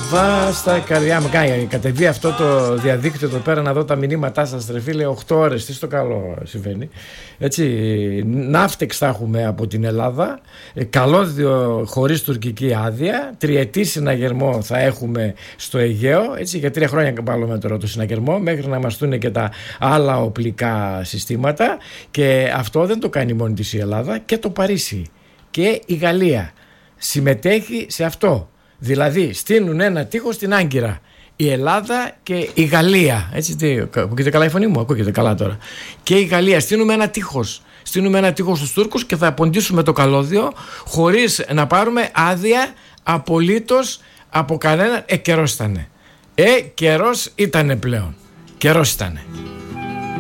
Βάστα καρδιά μου. Κατεβεί αυτό το διαδίκτυο εδώ πέρα να δω τα μηνύματά σας, ρε φίλε. 8 ώρες, τι στο καλό συμβαίνει. Έτσι, ναύτεξ θα έχουμε από την Ελλάδα, καλώδιο χωρίς τουρκική άδεια, τριετή συναγερμό θα έχουμε στο Αιγαίο, έτσι, για 3 χρόνια βάλουμε τώρα το συναγερμό μέχρι να μας δουν και τα άλλα οπλικά συστήματα. Και αυτό δεν το κάνει μόνη της η Ελλάδα, και το Παρίσι και η Γαλλία συμμετέχει σε αυτό. Δηλαδή στείλουν ένα τείχος στην Άγκυρα η Ελλάδα και η Γαλλία. Έτσι, ακούγεται καλά η φωνή μου? Ακούγεται καλά τώρα? Και η Γαλλία στείλουμε ένα τείχος. Στείλουμε ένα τείχος στους Τούρκους και θα ποντίσουμε το καλώδιο χωρίς να πάρουμε άδεια απολύτως από κανέναν. Καιρός ήτανε. Καιρός ήτανε πλέον. Καιρός ήτανε.